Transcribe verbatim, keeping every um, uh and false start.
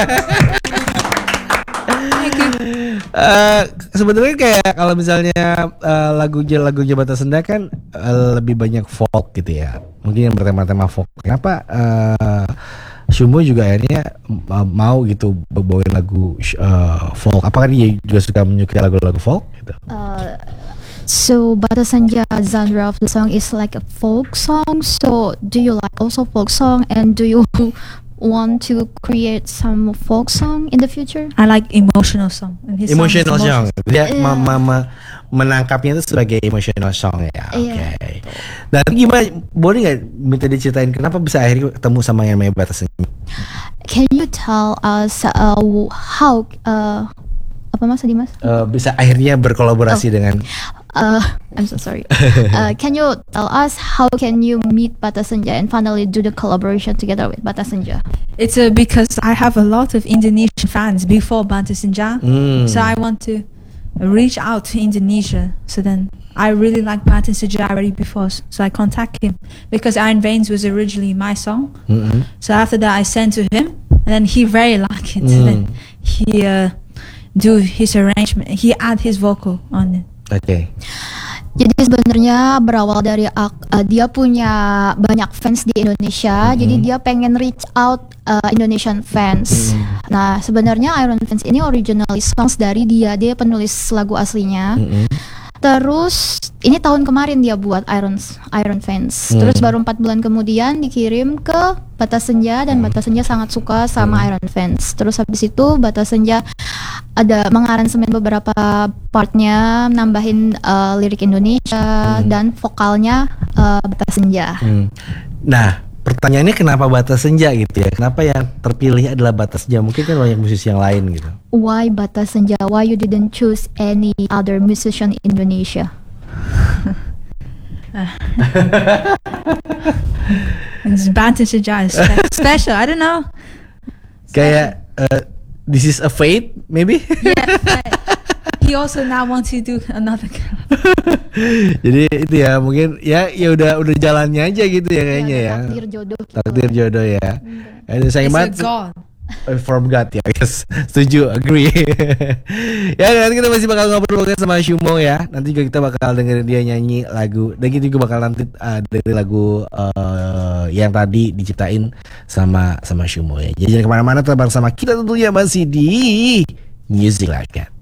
Uh, sebenarnya kayak kalau misalnya uh, lagunya lagunya Bata Senja kan uh, lebih banyak folk gitu ya. Mungkin yang bertema-tema folk. Kenapa uh, Shumo juga akhirnya uh, mau gitu bawain lagu uh, folk? Apakah dia juga suka menyukai lagu-lagu folk gitu? Uh, so Bata Senja genre of the song is like a folk song. So do you like also folk song, and do you want to create some folk song in the future? I like emotional song. And his Emotional song, song. Dia Yeah. ma- ma- ma- menangkapnya itu sebagai emotional song ya. Oke. Iya. Okay. Dan gimana? Boleh nggak minta diceritain kenapa bisa akhirnya ketemu sama yang namanya Bata Senja? Can you tell us uh, how uh, apa mas tadi mas? Uh, bisa akhirnya berkolaborasi Oh. dengan Uh, I'm so sorry. Uh, can you tell us how can you meet Bata Senja and finally do the collaboration together with Bata Senja? It's uh, because I have a lot of Indonesian fans before Bata Senja, Hmm. so I want to reach out to Indonesia. So then I really like Bata Senja already before, so I contact him because Iron Veins was originally my song. Mm-mm. So after that I sent to him, and then he very liked it. Mm. And then he uh, do his arrangement. He add his vocal on it. Oke. Okay. Jadi sebenarnya berawal dari uh, dia punya banyak fans di Indonesia, Mm-hmm. jadi dia pengen reach out uh, Indonesian fans. Mm-hmm. Nah sebenarnya Iron Fans ini originally songs dari dia, dia penulis lagu aslinya. Mm-mm. Terus ini tahun kemarin dia buat Iron Iron Fans. Hmm. Terus baru empat bulan kemudian dikirim ke Bata Senja dan Bata Senja sangat suka sama Hmm. Iron Fans. Terus habis itu Bata Senja ada mengaransemen beberapa partnya, nambahin uh, lirik Indonesia Hmm. dan vokalnya uh, Bata Senja. Hmm. Nah, pertanyaannya kenapa Bata Senja gitu ya? Kenapa yang terpilih adalah Bata Senja? Mungkin kan banyak musisi yang lain gitu. Why Bata Senja? Why you didn't choose any other musician in Indonesia? And Bata Senja is spe- special. I don't know. Kayak uh, this is a fate, maybe? Yeah, but he also now wants to do another collab. Jadi itu ya mungkin ya ya udah udah jalannya aja gitu ya kayaknya ya. Takdir jodoh. gitu. Takdir jodoh ya. Eh, sayang It's a banget. god. Eh, From God ya, yes. Setuju, agree. Ya nanti kita masih bakal ngobrol sama Shumo ya. Nanti juga kita bakal dengerin dia nyanyi lagu. Dan kita juga bakal nanti uh, dengerin lagu uh, yang tadi diciptain sama sama Shumo ya. Jadi jangan kemana-mana, tetap bersama kita tentunya masih di Music Like That.